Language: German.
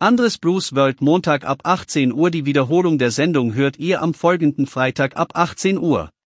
Andres Bruce World Montag ab 18 Uhr. Die Wiederholung der Sendung hört ihr am folgenden Freitag ab 18 Uhr.